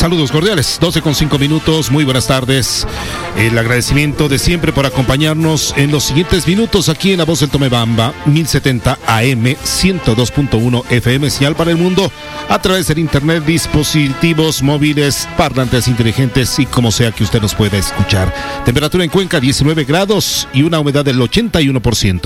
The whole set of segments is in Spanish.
Saludos cordiales, 12:05, muy buenas tardes. El agradecimiento de siempre por acompañarnos en los siguientes minutos aquí en La Voz del Tomebamba, 1070 AM, 102.1 FM, señal para el mundo, a través del internet, dispositivos móviles, parlantes inteligentes y como sea que usted nos pueda escuchar. Temperatura en Cuenca 19 grados y una humedad del 81%.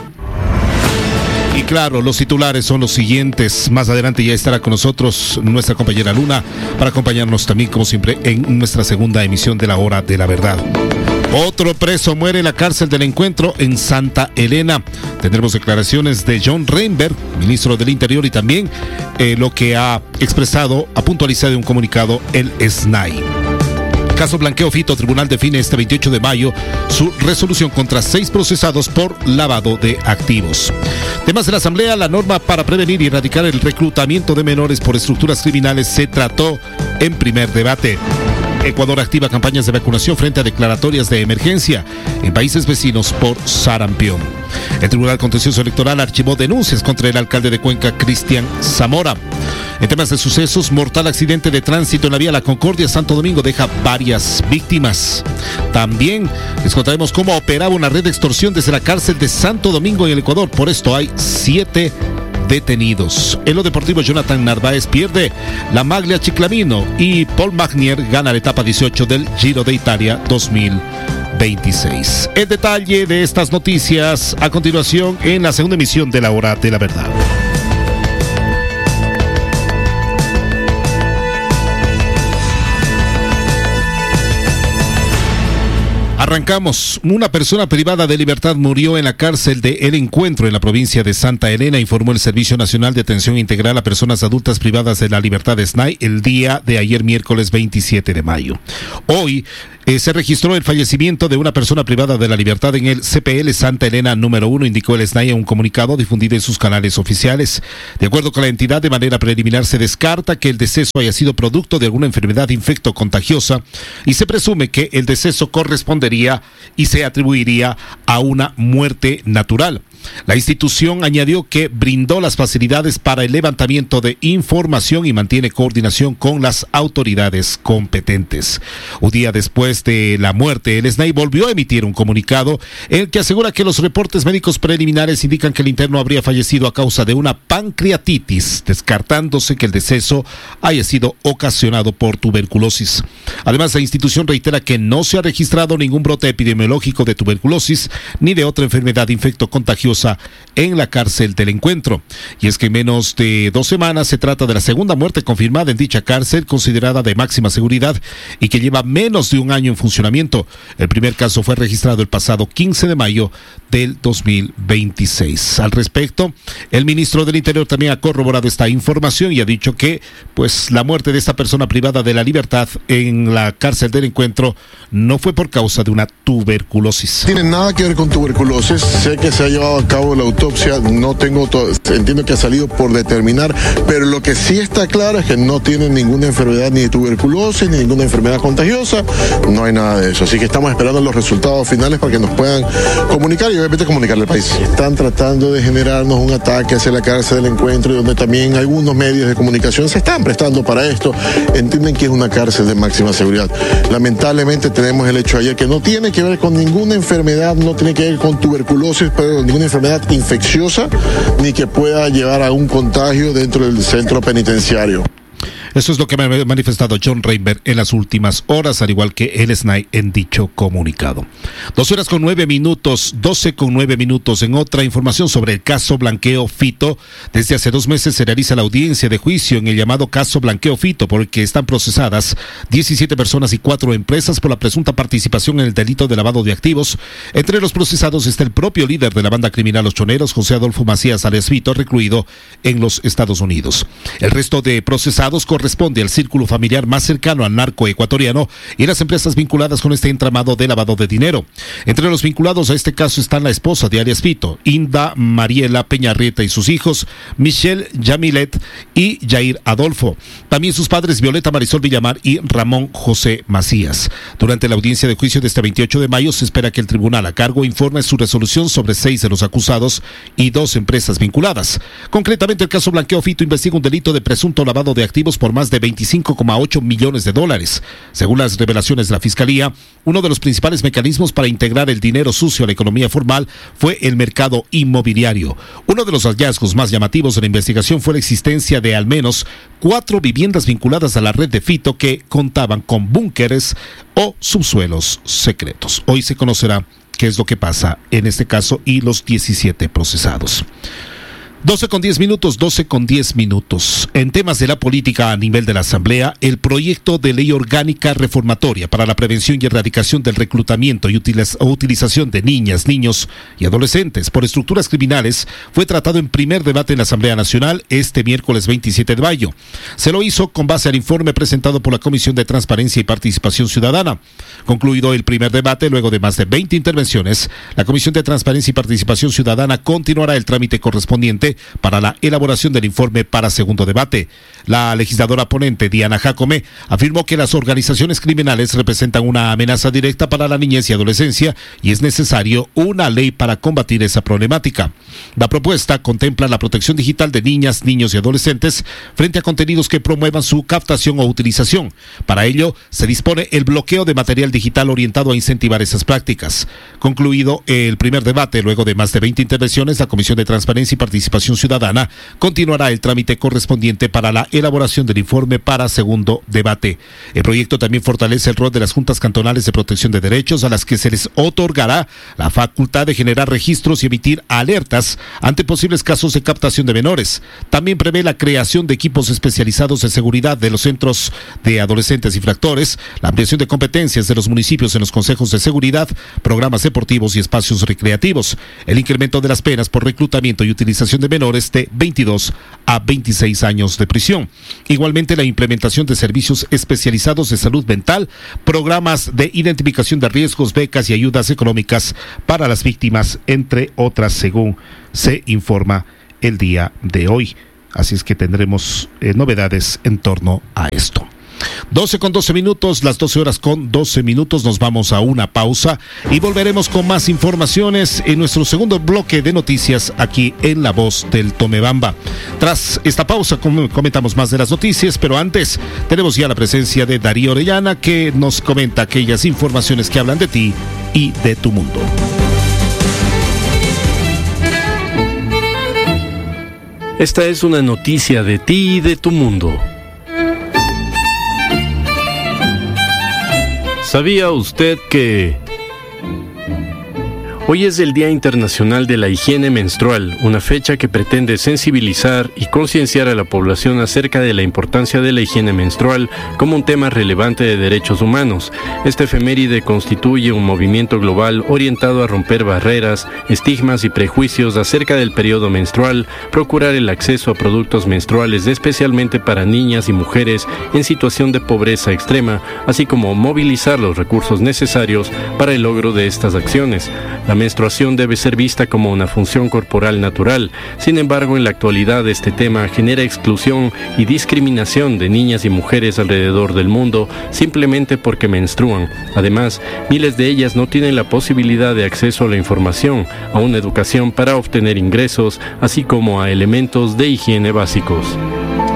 Y claro, los titulares son los siguientes. Más adelante ya estará con nosotros nuestra compañera Luna para acompañarnos también, como siempre, en nuestra segunda emisión de La Hora de la Verdad. Otro preso muere en la cárcel del Encuentro en Santa Elena. Tendremos declaraciones de John Reinberg, ministro del Interior, y también lo que ha expresado, ha puntualizado en un comunicado el SNAI. Caso Blanqueo Fito, tribunal define este 28 de mayo su resolución contra 6 procesados por lavado de activos. Temas de la Asamblea, la norma para prevenir y erradicar el reclutamiento de menores por estructuras criminales se trató en primer debate. Ecuador activa campañas de vacunación frente a declaratorias de emergencia en países vecinos por sarampión. El Tribunal Contencioso Electoral archivó denuncias contra el alcalde de Cuenca, Cristian Zamora. En temas de sucesos, mortal accidente de tránsito en la vía La Concordia, Santo Domingo, deja varias víctimas. También les contaremos cómo operaba una red de extorsión desde la cárcel de Santo Domingo en el Ecuador. Por esto hay 7 detenidos. En lo deportivo, Jonathan Narváez pierde la Maglia Chiclamino y Paul Magnier gana la etapa 18 del Giro de Italia 2026. El detalle de estas noticias a continuación en la segunda emisión de La Hora de la Verdad. Arrancamos. Una persona privada de libertad murió en la cárcel de El Encuentro en la provincia de Santa Elena, informó el Servicio Nacional de Atención Integral a Personas Adultas Privadas de la Libertad SNAI el día de ayer, miércoles 27 de mayo. Hoy se registró el fallecimiento de una persona privada de la libertad en el CPL Santa Elena número 1, indicó el SNAI en un comunicado difundido en sus canales oficiales. De acuerdo con la entidad, de manera preliminar se descarta que el deceso haya sido producto de alguna enfermedad infectocontagiosa y se presume que el deceso correspondería y se atribuiría a una muerte natural. La institución añadió que brindó las facilidades para el levantamiento de información y mantiene coordinación con las autoridades competentes. Un día después de la muerte, el SNAI volvió a emitir un comunicado en el que asegura que los reportes médicos preliminares indican que el interno habría fallecido a causa de una pancreatitis, descartándose que el deceso haya sido ocasionado por tuberculosis. Además, la institución reitera que no se ha registrado ningún brote epidemiológico de tuberculosis ni de otra enfermedad infectocontagiosa en la cárcel del Encuentro. Y es que en menos de 2 semanas se trata de la segunda muerte confirmada en dicha cárcel, considerada de máxima seguridad y que lleva menos de un año en funcionamiento. El primer caso fue registrado el pasado 15 de mayo del 2026. Al respecto, el ministro del Interior también ha corroborado esta información y ha dicho que la muerte de esta persona privada de la libertad en la cárcel del Encuentro no fue por causa de una tuberculosis. Tiene nada que ver con tuberculosis. Sé que se ha llevado a cabo la autopsia, no tengo entiendo que ha salido por determinar, pero lo que sí está claro es que no tiene ninguna enfermedad ni de tuberculosis ni ninguna enfermedad contagiosa, no hay nada de eso, así que estamos esperando los resultados finales para que nos puedan comunicar y obviamente comunicarle al país. Están tratando de generarnos un ataque hacia la cárcel del Encuentro, donde también algunos medios de comunicación se están prestando para esto, entienden que es una cárcel de máxima seguridad. Lamentablemente tenemos el hecho ayer que no tiene que ver con ninguna enfermedad, no tiene que ver con tuberculosis, pero ninguna enfermedad infecciosa ni que pueda llevar a un contagio dentro del centro penitenciario. Eso es lo que ha manifestado John Reinberg en las últimas horas, al igual que el SNAI en dicho comunicado. 12:09. En otra información sobre el caso Blanqueo Fito, desde hace 2 meses se realiza la audiencia de juicio en el llamado caso Blanqueo Fito, por el que están procesadas 17 personas y 4 empresas por la presunta participación en el delito de lavado de activos. Entre los procesados está el propio líder de la banda criminal Los Choneros, José Adolfo Macías alias Fito, recluido en los Estados Unidos. El resto de procesados corresponde al círculo familiar más cercano al narco ecuatoriano y las empresas vinculadas con este entramado de lavado de dinero. Entre los vinculados a este caso están la esposa de alias Fito, Inda Mariela Peñarrieta, y sus hijos, Michelle Yamilet y Jair Adolfo. También sus padres, Violeta Marisol Villamar y Ramón José Macías. Durante la audiencia de juicio de este 28 de mayo se espera que el tribunal a cargo informe su resolución sobre 6 de los acusados y 2 empresas vinculadas. Concretamente, el caso Blanqueo Fito investiga un delito de presunto lavado de activos por por más de 25,8 millones de dólares. Según las revelaciones de la Fiscalía, uno de los principales mecanismos para integrar el dinero sucio a la economía formal fue el mercado inmobiliario. Uno de los hallazgos más llamativos de la investigación fue la existencia de al menos 4 viviendas vinculadas a la red de Fito que contaban con búnkeres o subsuelos secretos. Hoy se conocerá qué es lo que pasa en este caso y los 17 procesados. 12:10 minutos. En temas de la política a nivel de la Asamblea, el proyecto de ley orgánica reformatoria para la prevención y erradicación del reclutamiento y utilización de niñas, niños y adolescentes por estructuras criminales fue tratado en primer debate en la Asamblea Nacional este miércoles 27 de mayo. Se lo hizo con base al informe presentado por la Comisión de Transparencia y Participación Ciudadana. Concluido el primer debate, luego de más de 20 intervenciones, la Comisión de Transparencia y Participación Ciudadana continuará el trámite correspondiente para la elaboración del informe para segundo debate. La legisladora ponente Diana Jácome afirmó que las organizaciones criminales representan una amenaza directa para la niñez y adolescencia y es necesario una ley para combatir esa problemática. La propuesta contempla la protección digital de niñas, niños y adolescentes frente a contenidos que promuevan su captación o utilización. Para ello, se dispone el bloqueo de material digital orientado a incentivar esas prácticas. Concluido el primer debate, luego de más de 20 intervenciones, la Comisión de Transparencia y Participación Ciudadana continuará el trámite correspondiente para la elaboración del informe para segundo debate. El proyecto también fortalece el rol de las juntas cantonales de protección de derechos, a las que se les otorgará la facultad de generar registros y emitir alertas ante posibles casos de captación de menores. También prevé la creación de equipos especializados de seguridad de los centros de adolescentes infractores, la ampliación de competencias de los municipios en los consejos de seguridad, programas deportivos y espacios recreativos, el incremento de las penas por reclutamiento y utilización de menores de 22 a 26 años de prisión. Igualmente, la implementación de servicios especializados de salud mental, programas de identificación de riesgos, becas y ayudas económicas para las víctimas, entre otras, según se informa el día de hoy. Así es que tendremos novedades en torno a esto. 12:12 minutos, las 12:12 minutos, nos vamos a una pausa y volveremos con más informaciones en nuestro segundo bloque de noticias aquí en La Voz del Tomebamba. Tras esta pausa comentamos más de las noticias, pero antes tenemos ya la presencia de Darío Orellana, que nos comenta aquellas informaciones que hablan de ti y de tu mundo. Esta es una noticia de ti y de tu mundo. ¿Sabía usted que hoy es el Día Internacional de la Higiene Menstrual, una fecha que pretende sensibilizar y concienciar a la población acerca de la importancia de la higiene menstrual como un tema relevante de derechos humanos? Esta efeméride constituye un movimiento global orientado a romper barreras, estigmas y prejuicios acerca del periodo menstrual, procurar el acceso a productos menstruales especialmente para niñas y mujeres en situación de pobreza extrema, así como movilizar los recursos necesarios para el logro de estas acciones. La menstruación debe ser vista como una función corporal natural. Sin embargo, en la actualidad este tema genera exclusión y discriminación de niñas y mujeres alrededor del mundo simplemente porque menstruan. Además, miles de ellas no tienen la posibilidad de acceso a la información, a una educación para obtener ingresos, así como a elementos de higiene básicos.